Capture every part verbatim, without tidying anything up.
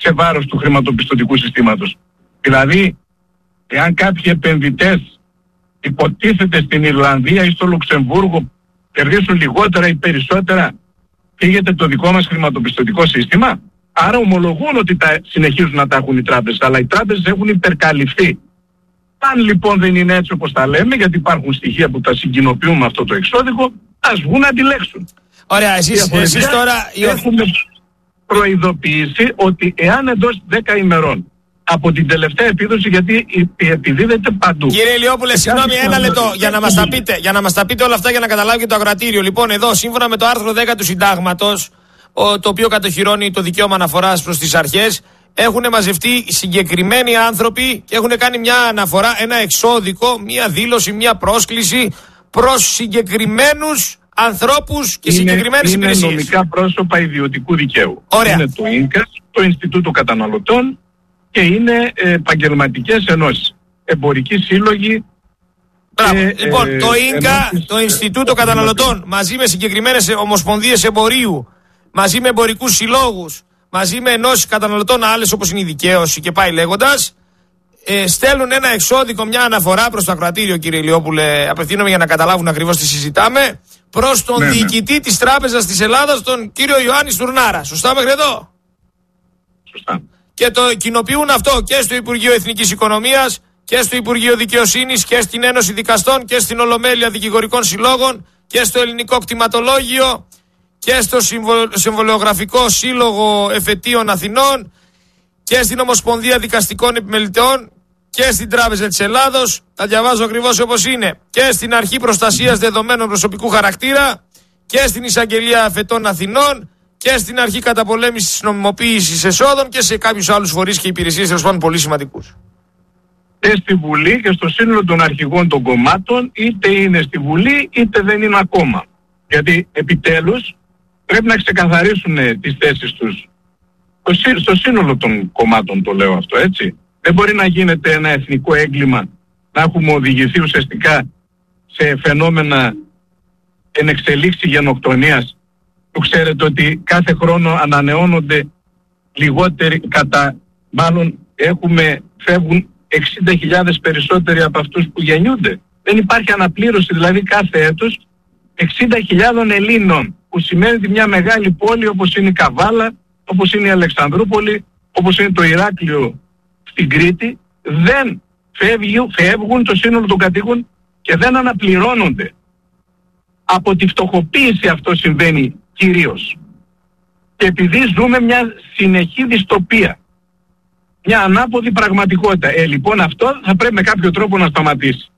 σε βάρος του χρηματοπιστωτικού συστήματος. Δηλαδή, εάν κάποιοι επενδυτές υποτίθεται στην Ιρλανδία ή στο Λουξεμβούργο κερδίσουν λιγότερα ή περισσότερα, φύγεται το δικό μας χρηματοπιστωτικό σύστημα. Άρα ομολογούν ότι τα συνεχίζουν να τα έχουν οι τράπεζες, αλλά οι τράπεζες έχουν υπερκαλυφθεί. Αν λοιπόν δεν είναι έτσι όπως τα λέμε, γιατί υπάρχουν στοιχεία που τα συγκοινοποιούν με αυτό το εξώδικο, ας βγουν να αντιλέξουν. Ωραία, εσείς, εσείς τώρα... Έχουμε προειδοποιήσει ότι εάν εντός δέκα ημερών από την τελευταία επίδοση, γιατί επιδίδεται παντού. Κύριε Ηλιόπουλε, συγγνώμη, ένα λεπτό για να μας τα πείτε, για να μας τα πείτε όλα αυτά για να καταλάβει και το ακροατήριο. Λοιπόν, εδώ, σύμφωνα με το άρθρο δέκα του Συντάγματος, το οποίο κατοχυρώνει το δικαίωμα αναφοράς προς τις αρχές, έχουν μαζευτεί συγκεκριμένοι άνθρωποι και έχουν κάνει μια αναφορά, ένα εξώδικο, μια δήλωση, μια πρόσκληση προς συγκεκριμένους ανθρώπους και είναι, συγκεκριμένες είναι υπηρεσίες. Είναι νομικά πρόσωπα ιδιωτικού δικαίου. Ωραία. Είναι το ίνκας, το Ινστιτούτο Καταναλωτών και είναι ε, επαγγελματικές ενώσεις, εμπορικοί σύλλογοι. Ε, λοιπόν, ε, το ίνκα, ενώσεις, το Ινστιτούτο Καταναλωτών, μαζί με συγκεκριμένες ομοσπονδίες εμπορίου, μαζί με εμπορικούς συλλόγους, μαζί με ενώσεις καταναλωτών άλλες όπως είναι η δικαίωση και πάει λέγοντας, ε, στέλνουν ένα εξώδικο, μια αναφορά προς το ακροατήριο, κύριε Ηλιόπουλε, απευθύνομαι για να καταλάβουν ακριβώς τι συζητάμε, προς τον ναι, διοικητή ναι. της Τράπεζας της Ελλάδας, τον κύριο Ιωάννη Στουρνάρα. Σωστά μέχρι εδώ? Σωστά. Και το κοινοποιούν αυτό και στο Υπουργείο Εθνικής Οικονομίας και στο Υπουργείο Δικαιοσύνης και στην Ένωση Δικαστών και στην Ολομέλεια Δικηγορικών Συλλόγων και στο Ελληνικό Κτηματολόγιο και στο Συμβολιογραφικό Σύλλογο Εφετείων Αθηνών και στην Ομοσπονδία Δικαστικών Επιμελητών και στην Τράπεζα της Ελλάδος, τα διαβάζω ακριβώς όπως είναι, και στην Αρχή Προστασίας Δεδομένων Προσωπικού Χαρακτήρα και στην Εισαγγελία Εφετών Αθηνών και στην Αρχή Καταπολέμησης της Νομιμοποίησης Εσόδων και σε κάποιους άλλους φορείς και υπηρεσίες, τέλος πάντων, πολύ σημαντικούς. Και στη Βουλή και στο σύνολο των αρχηγών των κομμάτων, είτε είναι στη Βουλή είτε δεν είναι ακόμα. Γιατί επιτέλους πρέπει να ξεκαθαρίσουν τις θέσεις τους. Στο σύνολο των κομμάτων το λέω αυτό, έτσι. Δεν μπορεί να γίνεται ένα εθνικό έγκλημα, να έχουμε οδηγηθεί ουσιαστικά σε φαινόμενα εν εξελίξη γενοκτονίας, που ξέρετε ότι κάθε χρόνο ανανεώνονται λιγότεροι, κατά μάλλον έχουμε, φεύγουν εξήντα χιλιάδες περισσότεροι από αυτούς που γεννιούνται. Δεν υπάρχει αναπλήρωση, δηλαδή κάθε έτος εξήντα χιλιάδων Ελλήνων, που σημαίνει ότι μια μεγάλη πόλη όπως είναι η Καβάλα, όπως είναι η Αλεξανδρούπολη, όπως είναι το Ηράκλειο στην Κρήτη, δεν φεύγουν, φεύγουν το σύνολο των κατοίκων και δεν αναπληρώνονται. Από τη φτωχοποίηση αυτό συμβαίνει κυρίως. Και επειδή ζούμε μια συνεχή δυστοπία, μια ανάποδη πραγματικότητα, ε, λοιπόν αυτό θα πρέπει με κάποιο τρόπο να σταματήσει.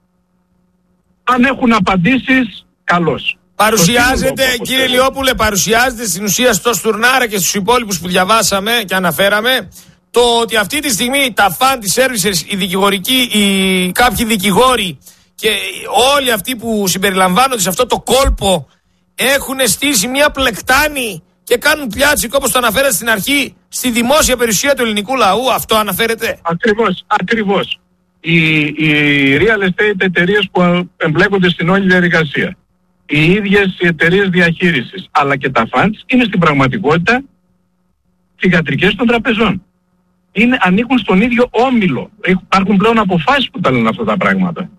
Αν έχουν απαντήσεις, καλώς. Παρουσιάζεται, κύριε Ηλιόπουλε, παρουσιάζεται στην ουσία στο Στουρνάρα και στους υπόλοιπους που διαβάσαμε και αναφέραμε, το ότι αυτή τη στιγμή τα fund services, οι δικηγορικοί, οι κάποιοι δικηγόροι και όλοι αυτοί που συμπεριλαμβάνονται σε αυτό το κόλπο έχουν στήσει μια πλεκτάνη και κάνουν πιάτσικο, όπως το αναφέρατε στην αρχή, στη δημόσια περιουσία του ελληνικού λαού. Αυτό αναφέρεται? Ακριβώς, ακριβώς. Οι, οι real estate εταιρείες που εμπλέκονται στην όλη διαδικασία, οι ίδιες οι εταιρείες διαχείρισης, αλλά και τα funds είναι στην πραγματικότητα θυγατρικές των τραπεζών. Είναι, ανήκουν στον ίδιο όμιλο. Υπάρχουν πλέον αποφάσεις που τα λένε αυτά τα πράγματα.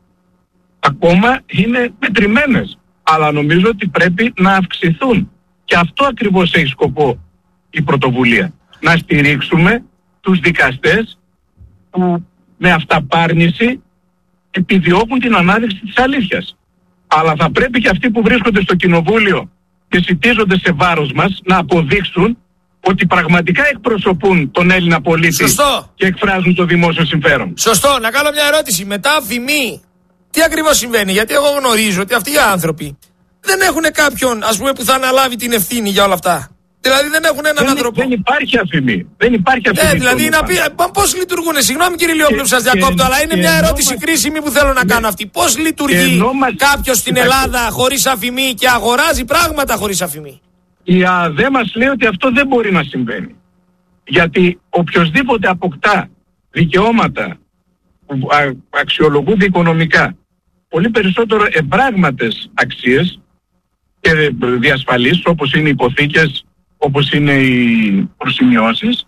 Ακόμα είναι μετρημένες, αλλά νομίζω ότι πρέπει να αυξηθούν. Και αυτό ακριβώς έχει σκοπό η πρωτοβουλία. Να στηρίξουμε τους δικαστές που με αυταπάρνηση επιδιώκουν την ανάδειξη της αλήθειας. Αλλά θα πρέπει και αυτοί που βρίσκονται στο κοινοβούλιο και σιτίζονται σε βάρος μας να αποδείξουν ότι πραγματικά εκπροσωπούν τον Έλληνα πολίτη. Σωστό. Και εκφράζουν το δημόσιο συμφέρον. Σωστό. Να κάνω μια ερώτηση. Μετά φημή, τι ακριβώς συμβαίνει? Γιατί εγώ γνωρίζω ότι αυτοί οι άνθρωποι δεν έχουν κάποιον, ας πούμε, που θα αναλάβει την ευθύνη για όλα αυτά. Δηλαδή δεν έχουν έναν δεν, άνθρωπο. Δεν υπάρχει αφημί. Δεν υπάρχει αφημί. Ναι, δηλαδή να πει, πώς λειτουργούν? Συγγνώμη κύριε Ηλιόπουλε που σας διακόπτω, αλλά είναι μια ερώτηση μας... κρίσιμη που θέλω να ναι. κάνω αυτή. Πώς λειτουργεί μας... κάποιος στην Ελλάδα χωρίς αφημί και αγοράζει πράγματα χωρίς αφημί? Η ΑΔΕ μας λέει ότι αυτό δεν μπορεί να συμβαίνει. Γιατί οποιοσδήποτε αποκτά δικαιώματα που αξιολογούνται οικονομικά, πολύ περισσότερο εμπράγματες αξίες και διασφαλίσεις, όπως είναι οι υποθήκες, όπως είναι οι προσημειώσεις,